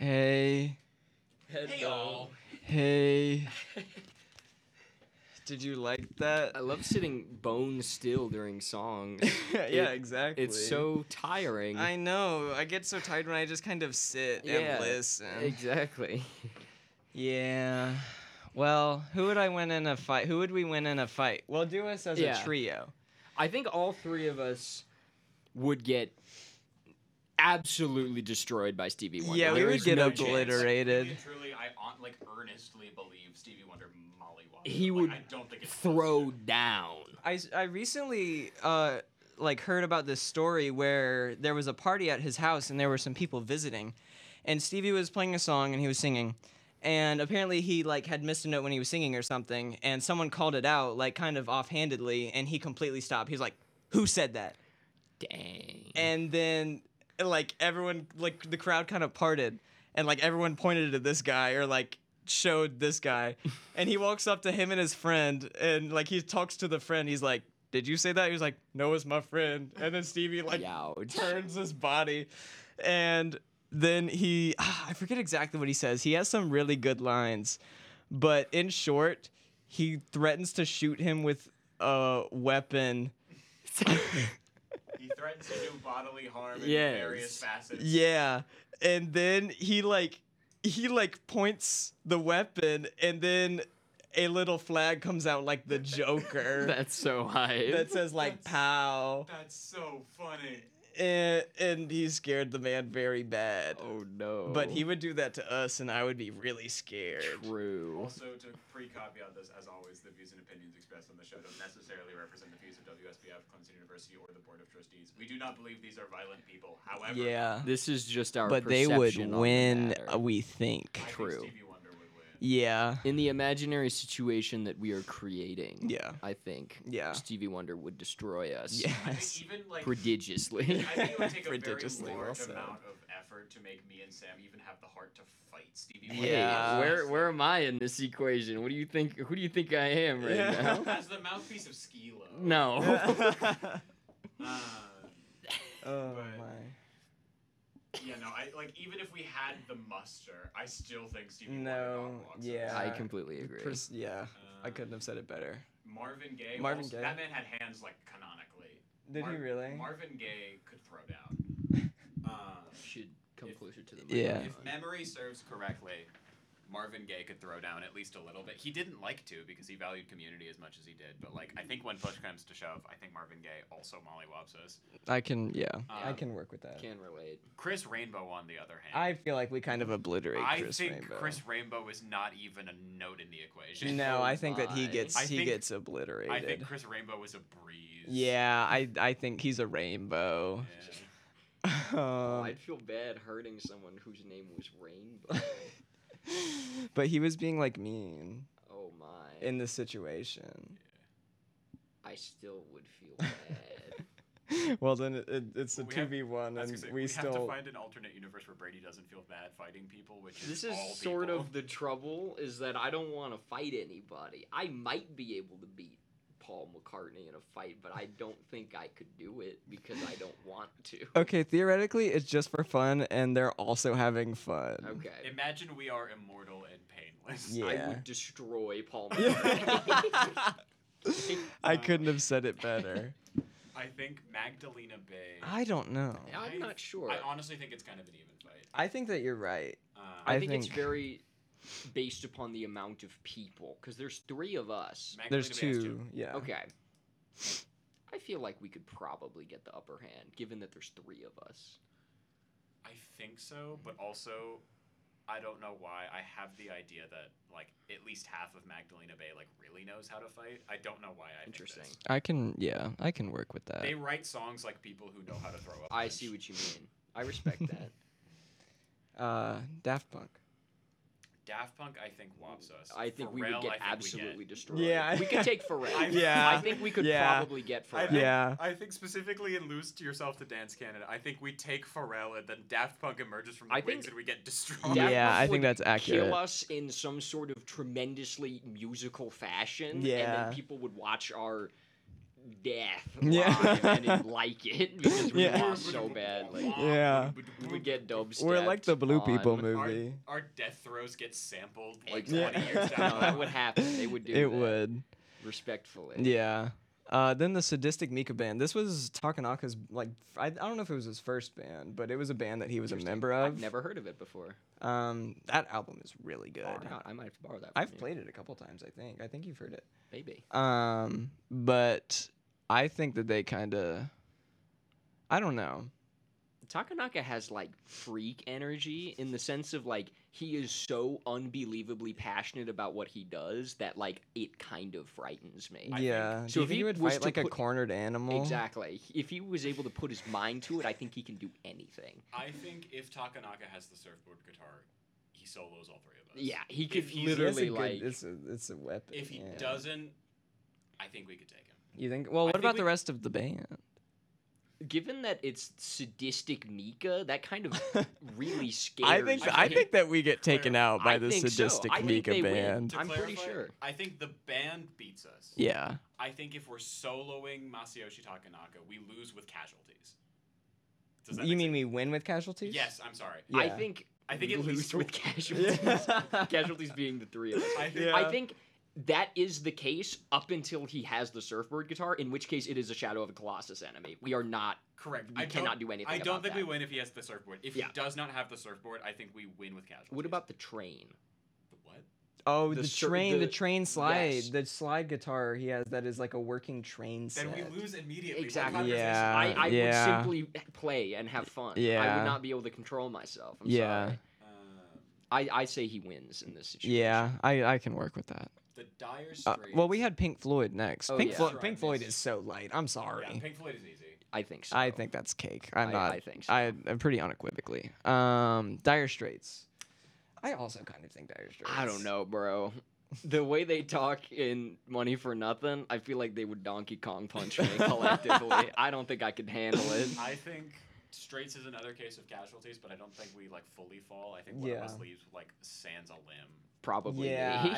Hey. Hey y'all. Hey. Did you like that? I love sitting bone still during songs. Yeah, exactly. It's so tiring. I know. I get so tired when I just kind of sit and listen. Exactly. Yeah. Well, who would I win in a fight? Who would we win in a fight? Well, do us as a trio. I think all three of us would get absolutely destroyed by Stevie Wonder. Yeah, we There would is get no obliterated. Really, truly, I earnestly believe Stevie Wonder mollywopped. He would I don't think it's throw down. I recently heard about this story where there was a party at his house and there were some people visiting, and Stevie was playing a song and he was singing, and apparently he had missed a note when he was singing or something, and someone called it out kind of offhandedly, and he completely stopped. He was like, "Who said that?" Dang. And then everyone the crowd kind of parted, and everyone pointed at this guy or showed this guy, and he walks up to him and his friend, and he talks to the friend. He's like, "Did you say that?" He was like, "No, it's my friend." And then Stevie Youch. turns his body, and then I forget exactly what he says. He has some really good lines, but in short, he threatens to shoot him with a weapon. He threatens to do bodily harm in Yes. various facets. Yeah, and then he points the weapon, and then a little flag comes out like the Joker That's so high. that says "pow," That's so funny. and he scared the man very bad. Oh no. But he would do that to us, and I would be really scared. True. Also, to pre-caveat this, as always, the views and opinions expressed on the show don't necessarily represent the views of WSBF, Clemson University, or the Board of Trustees. We do not believe these are violent people. However, Yeah, This is just our but they would perception on the win. matter. We think. I True. think Stevie Wonder would win. Yeah. In the imaginary situation that we are creating, Yeah. I think Yeah. Stevie Wonder would destroy us Yes. I think even prodigiously. I think it would take a very Prodigiously well large said. amount of effort to make me and Sam even have the heart to fight Stevie Wonder. Hey, Yeah. where am I in this equation? What do you think? Who do you think I am right Yeah. now? As the mouthpiece of Skilo. No. Oh But- my. Yeah, no, even if we had the muster, I still think Stevie Wonder No, walks yeah. I completely agree. Yeah, I couldn't have said it better. Marvin Gaye. Marvin also, Gaye. That man had hands canonically. Did he really? Marvin Gaye could throw down. Should come closer to the Yeah. microphone. If memory serves correctly, Marvin Gaye could throw down at least a little bit. He didn't like to because he valued community as much as he did. But I think when push comes to shove, I think Marvin Gaye also mollywops us. I can work with that. Can relate. Chris Rainbow, on the other hand, I feel like we kind of obliterate I Chris think Rainbow. Chris Rainbow is not even a note in the equation. No, I think that he my. gets I think- obliterated. I think Chris Rainbow is a breeze. Yeah, I think he's a rainbow. Yeah. Um, I'd feel bad hurting someone whose name was Rainbow. but he was being mean Oh my. in this situation. I still would feel bad. Well, then it's a We have- 2v1, I was and gonna say, we have to still. find an alternate universe where Brady doesn't feel bad fighting people, which is This is all sort people. of the trouble, is that I don't want to fight anybody. I might be able to beat Paul McCartney in a fight, but I don't think I could do it because I don't want to. Okay, theoretically, it's just for fun, and they're also having fun. Okay. Imagine we are immortal and painless. Yeah. I would destroy Paul McCartney. I couldn't have said it better. I think Magdalena Bay. I don't know. I'm not sure. I honestly think it's kind of an even fight. I think that you're right. I I think it's think- very based upon the amount of people, because there's three of us. There's Magdalena Bay has two. Yeah. Okay. I feel like we could probably get the upper hand, given that there's three of us. I think so, but also, I don't know why. I have the idea that at least half of Magdalena Bay really knows how to fight. I don't know why. Interesting. I can work with that. They write songs like people who know how to throw up. I see what you mean. I respect that. Daft Punk. Daft Punk, I think, wops us. I think we would Pharrell, get I think absolutely destroyed. Yeah. We could take Pharrell. Yeah. I think we could Yeah. probably get I Pharrell. think, Yeah. I think specifically in Lose to Yourself to Dance Canada, I think we take Pharrell and then Daft Punk emerges from the I wings think and we get destroyed. Daft Yeah, Punk I think would that's accurate. Kill us in some sort of tremendously musical fashion, and Yeah. then people would watch our death Yeah. live and didn't like it because we Yeah. lost so badly. Yeah. We would get dubstepped. We're like the Blue People on. movie. Our death throws get sampled like Exactly. 20 years down No, the that line. would happen. They would do It that. would. Respectfully. Yeah. Then the Sadistic Mika band. This was Takanaka's like I don't know if it was his first band, but it was a band that he was a Interesting. member of. I've never heard of it before. That album is really good. Far out. I might have to borrow that. From I've you. played it a couple times. I think. I think you've heard it. Maybe. But I think that they kind of. I don't know. Takanaka has like freak energy in the sense of like he is so unbelievably passionate about what he does that like it kind of frightens me. Yeah. So Do you if think he he would was fight to like a put- cornered animal? Exactly. If he was able to put his mind to it, I think he can do anything. I think if Takanaka has the surfboard guitar, he solos all three of us. Yeah, he could If he's- literally It's a like. good, it's a weapon. If he yeah. doesn't, I think we could take him. You think? Well, I what think about we- the rest of the band? Given that it's sadistic Mika, that kind of really scares. I think me. that we get taken out by I the think so. Sadistic I think Mika they win. band. To I'm pretty clarify, sure. I think the band beats us. Yeah. I think if we're soloing Masayoshi Takanaka, we lose with casualties. Does that You make mean sense? we win with casualties? Yes, I'm sorry. Yeah. I think it lose leads to- with casualties. Casualties being the three of us. I think Yeah. I think that is the case up until he has the surfboard guitar, in which case it is a Shadow of a Colossus enemy. We are not. correct. We I cannot don't- do anything I don't about think that. we win if he has the surfboard. If Yeah. he does not have the surfboard, I think we win with casualties. What about the train? the what? Oh, The the, sur- train, the the- train slide, yes. the slide guitar he has that is like a working train set. Then we lose immediately. What Exactly. conversation Yeah. is I yeah. would simply play and have fun. I Yeah. would not be able to control myself. I'm Yeah. sorry. I say he wins in this situation. Yeah, I can work with that. The Dire Straits. Well, we had Pink Floyd next. Oh, Pink, yeah. Floyd, Sure, I Pink Floyd missed. is so light. I'm sorry. Yeah, Pink Floyd is easy. I think so. I think that's cake. I'm not. I think so. I'm pretty unequivocally. Dire Straits. I also kind of think Dire Straits. I don't know, bro. The way they talk in Money for Nothing, I feel like they would Donkey Kong punch me collectively. I don't think I could handle it. I think Straits is another case of casualties, but I don't think we like fully fall. I think one of Yeah. us leaves like sans a limb. Probably Yeah, me.